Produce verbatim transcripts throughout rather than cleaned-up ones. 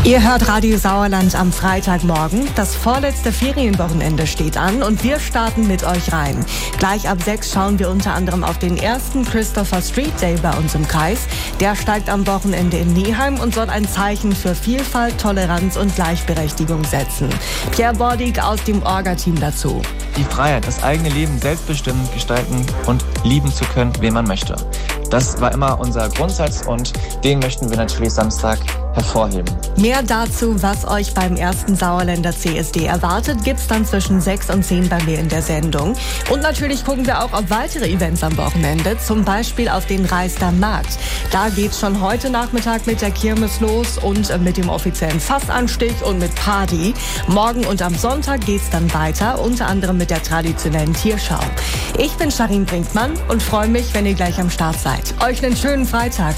Ihr hört Radio Sauerland am Freitagmorgen. Das vorletzte Ferienwochenende steht an und wir starten mit euch rein. Gleich ab sechs schauen wir unter anderem auf den ersten Christopher Street Day bei uns im Kreis. Der steigt am Wochenende in Neheim und soll ein Zeichen für Vielfalt, Toleranz und Gleichberechtigung setzen. Pierre Bordig aus dem Orga-Team dazu. Die Freiheit, das eigene Leben selbstbestimmt gestalten und lieben zu können, wen man möchte. Das war immer unser Grundsatz und den möchten wir natürlich Samstag hervorheben. Mehr dazu, was euch beim ersten Sauerländer C S D erwartet, gibt's dann zwischen sechs und zehn bei mir in der Sendung. Und natürlich gucken wir auch auf weitere Events am Wochenende, zum Beispiel auf den Reister Markt. Da geht's schon heute Nachmittag mit der Kirmes los und mit dem offiziellen Fassanstich und mit Party. Morgen und am Sonntag geht's dann weiter, unter anderem mit der traditionellen Tierschau. Ich bin Sharin Brinkmann und freue mich, wenn ihr gleich am Start seid. Euch einen schönen Freitag.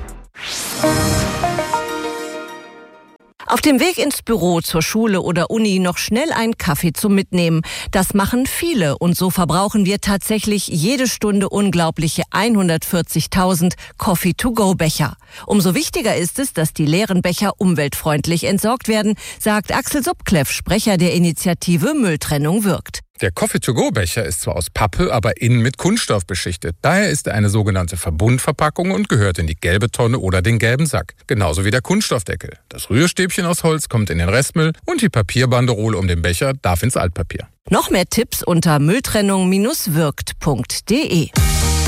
Auf dem Weg ins Büro, zur Schule oder Uni noch schnell einen Kaffee zum Mitnehmen. Das machen viele und so verbrauchen wir tatsächlich jede Stunde unglaubliche hundertvierzigtausend Coffee-to-go-Becher. Umso wichtiger ist es, dass die leeren Becher umweltfreundlich entsorgt werden, sagt Axel Subkleff, Sprecher der Initiative Mülltrennung wirkt. Der Coffee-to-go-Becher ist zwar aus Pappe, aber innen mit Kunststoff beschichtet. Daher ist er eine sogenannte Verbundverpackung und gehört in die gelbe Tonne oder den gelben Sack. Genauso wie der Kunststoffdeckel. Das Rührstäbchen aus Holz kommt in den Restmüll und die Papierbanderole um den Becher darf ins Altpapier. Noch mehr Tipps unter mülltrennung Bindestrich wirkt Punkt de.